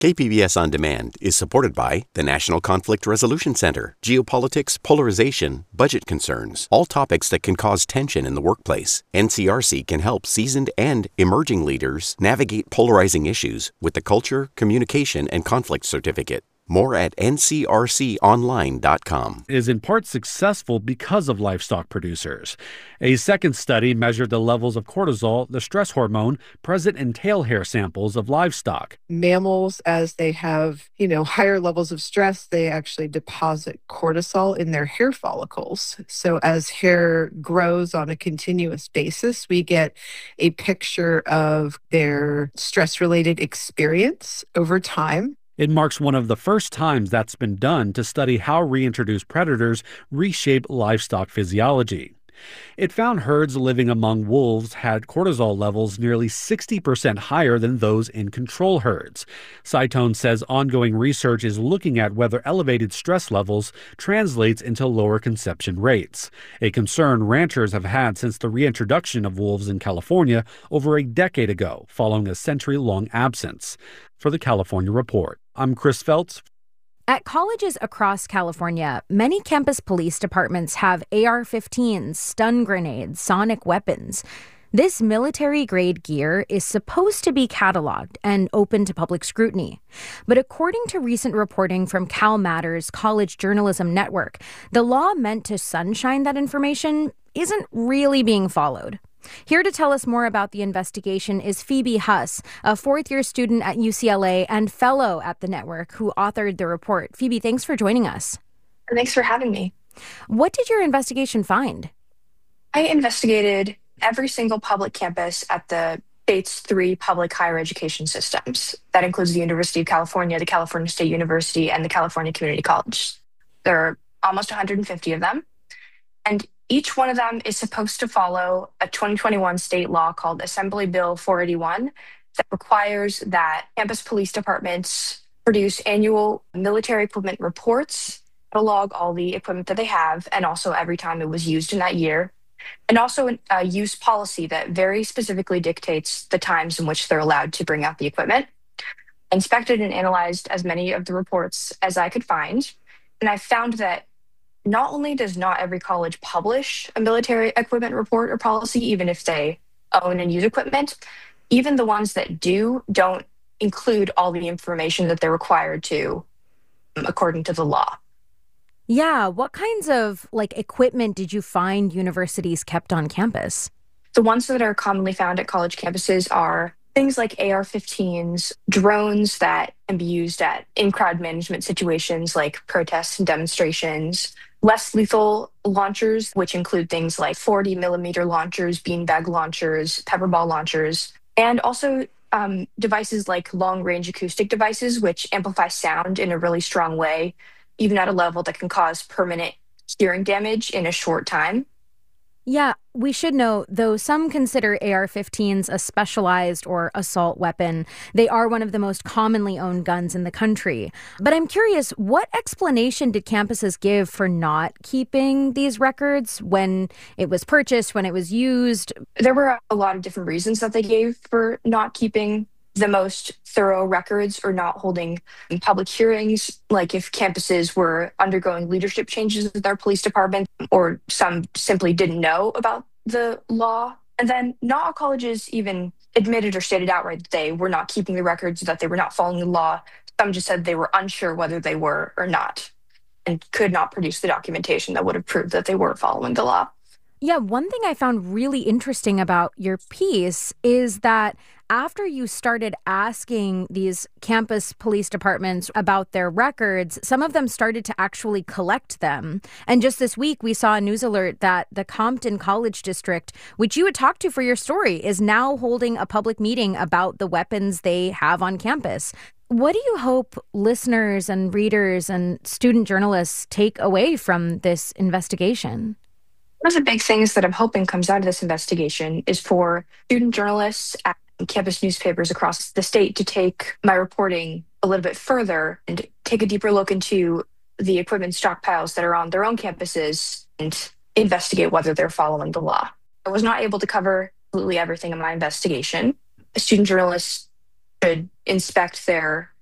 KPBS On Demand is supported by the National Conflict Resolution Center, geopolitics, polarization, budget concerns, all topics that can cause tension in the workplace. NCRC can help seasoned and emerging leaders navigate polarizing issues with the Culture, Communication, and Conflict Certificate. More at ncrconline.com. Is in part successful because of livestock producers. A second study measured the levels of cortisol, the stress hormone, present in tail hair samples of livestock. Mammals, as they have, higher levels of stress, they actually deposit cortisol in their hair follicles. So as hair grows on a continuous basis, we get a picture of their stress-related experience over time. It marks one of the first times that's been done to study how reintroduced predators reshape livestock physiology. It found herds living among wolves had cortisol levels nearly 60% higher than those in control herds. Citone says ongoing research is looking at whether elevated stress levels translates into lower conception rates, a concern ranchers have had since the reintroduction of wolves in California over a decade ago, following a century-long absence. For the California Report, I'm Chris Feltz. At colleges across California, many campus police departments have AR-15s, stun grenades, sonic weapons. This military-grade gear is supposed to be cataloged and open to public scrutiny. But according to recent reporting from CalMatters College Journalism Network, the law meant to sunshine that information isn't really being followed. Here to tell us more about the investigation is Phoebe Huss, a fourth-year student at UCLA and fellow at the network who authored the report. Phoebe, thanks for joining us. Thanks for having me. What did your investigation find? I investigated every single public campus at the state's 3 public higher education systems. That includes the University of California, the California State University, and the California Community College. There are almost 150 of them. And each one of them is supposed to follow a 2021 state law called Assembly Bill 481 that requires that campus police departments produce annual military equipment reports, catalog all the equipment that they have, and also every time it was used in that year, and also a use policy that very specifically dictates the times in which they're allowed to bring out the equipment. I inspected and analyzed as many of the reports as I could find, and I found that not only does not every college publish a military equipment report or policy, even if they own and use equipment, even the ones that don't include all the information that they're required to, according to the law. Yeah, what kinds of equipment did you find universities kept on campus? The ones that are commonly found at college campuses are things like AR-15s, drones that can be used in crowd management situations like protests and demonstrations, less lethal launchers, which include things like 40 millimeter launchers, beanbag launchers, pepperball launchers, and also devices like long-range acoustic devices, which amplify sound in a really strong way, even at a level that can cause permanent hearing damage in a short time. Yeah, we should note, though some consider AR-15s a specialized or assault weapon, they are one of the most commonly owned guns in the country. But I'm curious, what explanation did campuses give for not keeping these records when it was purchased, when it was used? There were a lot of different reasons that they gave for not keeping the most thorough records or not holding public hearings, like if campuses were undergoing leadership changes in their police department, or some simply didn't know about the law. And then not all colleges even admitted or stated outright that they were not keeping the records, that they were not following the law. Some just said they were unsure whether they were or not, and could not produce the documentation that would have proved that they were following the law. Yeah, one thing I found really interesting about your piece is that after you started asking these campus police departments about their records, some of them started to actually collect them. And just this week, we saw a news alert that the Compton College District, which you had talked to for your story, is now holding a public meeting about the weapons they have on campus. What do you hope listeners and readers and student journalists take away from this investigation? One of the big things that I'm hoping comes out of this investigation is for student journalists at campus newspapers across the state to take my reporting a little bit further and take a deeper look into the equipment stockpiles that are on their own campuses and investigate whether they're following the law. I was not able to cover absolutely everything in my investigation. Student journalists should inspect their